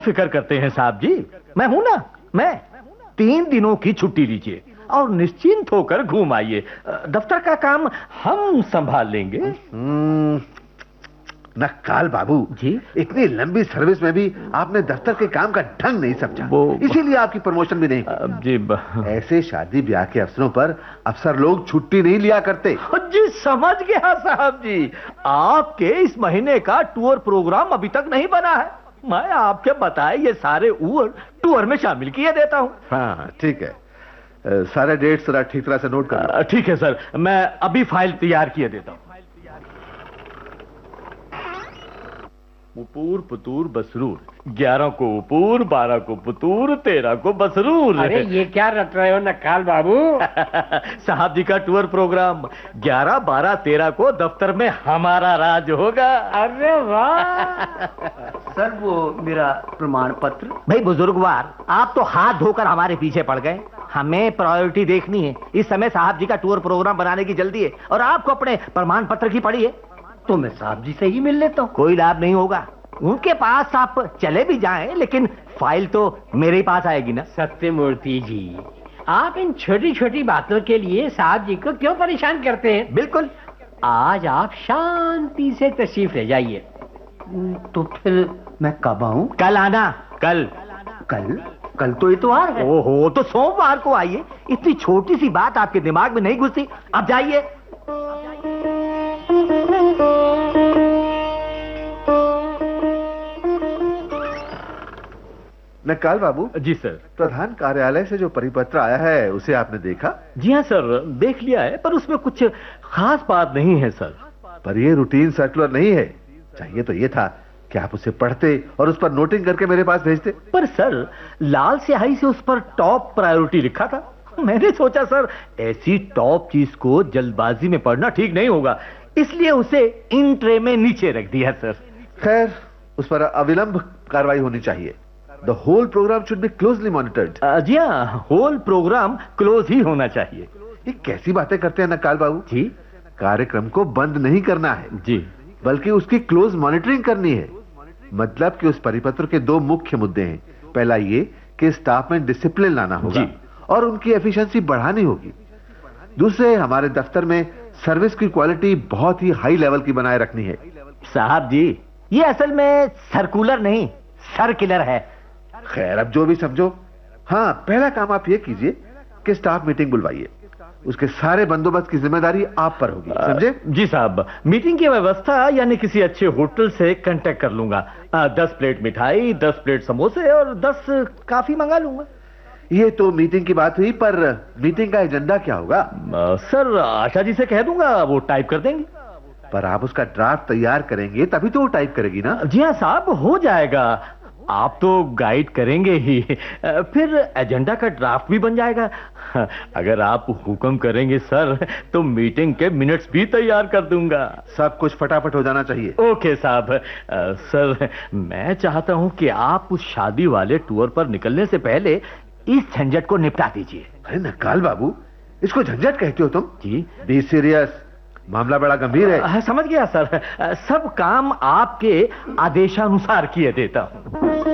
फिक्र करते हैं साहब जी, मैं हूं ना। मैं 3 दिनों की छुट्टी लीजिए और निश्चिंत होकर घूम आइए। दफ्तर का काम हम संभाल लेंगे। नक्काल बाबू जी, इतनी लंबी सर्विस में भी आपने दफ्तर के काम का ढंग नहीं समझा, इसीलिए आपकी प्रमोशन भी नहीं जी। ऐसे शादी ब्याह के अवसरों पर अफसर लोग छुट्टी नहीं लिया करते। जी समझ गया साहब जी, आपके इस महीने का टूर प्रोग्राम अभी तक नहीं बना है। मैं आपके बताए ये सारे टूर में शामिल किए देता हूँ। हाँ ठीक है, सारे डेट्स जरा ठीक तरह से नोट कर लो। ठीक है सर, मैं अभी फाइल तैयार किए देता हूँ। उपूर पुतूर बसरूर, 11 को उपूर, 12 को पुतूर, 13 को बसरूर। अरे ये क्या रट रहे हो नक्काल बाबू? साहब जी का टूर प्रोग्राम 11, 12, 13 को दफ्तर में हमारा राज होगा। अरे वाह! सर वो मेरा प्रमाण पत्र। भाई बुजुर्गवार, आप तो हाथ धोकर हमारे पीछे पड़ गए। हमें प्रायोरिटी देखनी है। इस समय साहब जी का टूर प्रोग्राम बनाने की जल्दी है और आपको अपने प्रमाण पत्र की पड़ी है। तो मैं साहब जी से ही मिल लेता हूँ। कोई लाभ नहीं होगा। उनके पास आप चले भी जाएं, लेकिन फाइल तो मेरे ही पास आएगी ना। सत्यमूर्ति जी, आप इन छोटी छोटी बातों के लिए साहब जी को क्यों परेशान करते हैं? बिल्कुल। आज आप शांति से तशरीफ ले जाइए। तो फिर मैं कब आऊं? कल आना। कल? कल तो इतवार है। ओहो, तो सोमवार को आइए। इतनी छोटी सी बात आपके दिमाग में नहीं घुसती? अब जाइए। नक्काल बाबू। जी सर। प्रधान कार्यालय से जो परिपत्र आया है उसे आपने देखा? जी हाँ सर, देख लिया है, पर उसमें कुछ खास बात नहीं है सर। पर ये रूटीन सर्कुलर नहीं है। चाहिए तो ये था कि आप उसे पढ़ते और उस पर नोटिंग करके मेरे पास भेजते। पर सर, लाल स्याही से उस पर टॉप प्रायोरिटी लिखा था। मैंने सोचा सर, ऐसी टॉप चीज को जल्दबाजी में पढ़ना ठीक नहीं होगा, इसलिए उसे इन ट्रे में नीचे रख दिया सर। खैर, उस पर अविलंब कार्रवाई होनी चाहिए। The whole programme should be closely monitored. जी हाँ, होल प्रोग्राम क्लोज ही होना चाहिए। ये कैसी बातें करते हैं नक्काल बाबू? जी, कार्यक्रम को बंद नहीं करना है जी, बल्कि उसकी क्लोज मॉनिटरिंग करनी है। मतलब कि उस परिपत्र के 2 मुख्य मुद्दे हैं। पहला ये कि स्टाफ में डिसिप्लिन लाना होगा और उनकी एफिशिएंसी बढ़ानी होगी। दूसरे, हमारे दफ्तर में सर्विस की क्वालिटी बहुत ही हाई लेवल की बनाए रखनी है। साहब जी, ये असल में सर्कुलर नहीं, सर्कुलर है। खैर, अब जो भी समझो। हाँ, पहला काम आप ये कीजिए कि स्टाफ मीटिंग बुलवाइए। उसके सारे बंदोबस्त की जिम्मेदारी आप पर होगी, समझे? जी साहब, मीटिंग की व्यवस्था यानी किसी अच्छे होटल से कांटेक्ट कर लूंगा। 10 प्लेट मिठाई, 10 प्लेट समोसे और 10 काफी मंगा लूंगा। ये तो मीटिंग की बात हुई, पर मीटिंग का एजेंडा क्या होगा? सर, आशा जी से कह दूंगा, वो टाइप कर देंगे। पर आप उसका ड्राफ्ट तैयार करेंगे तभी तो वो टाइप करेगी ना? जी हाँ साहब, हो जाएगा। आप तो गाइड करेंगे ही, फिर एजेंडा का ड्राफ्ट भी बन जाएगा। अगर आप हुक्म करेंगे सर, तो मीटिंग के मिनट्स भी तैयार कर दूंगा। सब कुछ फटाफट हो जाना चाहिए। ओके साहब। सर, मैं चाहता हूं कि आप उस शादी वाले टूर पर निकलने से पहले इस झंझट को निपटा दीजिए। अरे नक्काल बाबू, इसको झंझट कहते हो तुम? जी। बी सीरियस, मामला बड़ा गंभीर है। समझ गया सर, सब काम आपके आदेशानुसार किए देता हूं।